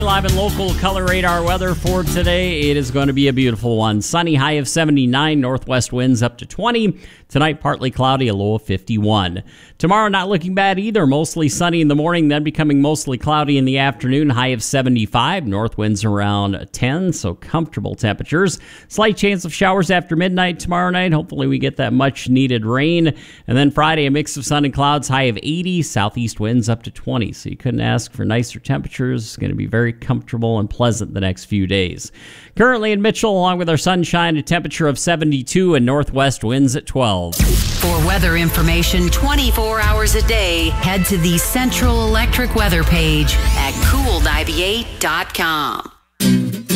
Live and local color radar weather for today. It is going to be a beautiful one. Sunny, high of 79, northwest winds up to 20. Tonight, partly cloudy, a low of 51. Tomorrow, not looking bad either. Mostly sunny in the morning, then becoming mostly cloudy in the afternoon. High of 75, north winds around 10, so comfortable temperatures. Slight chance of showers after midnight tomorrow night. Hopefully we get that much needed rain. And then Friday, a mix of sun and clouds, high of 80, southeast winds up to 20. So you couldn't ask for nicer temperatures. It's going to be very comfortable and pleasant the next few days. Currently in Mitchell, along with our sunshine, a temperature of 72 and northwest winds at 12. For weather information 24 hours a day, head to the Central Electric weather page at cool98.com.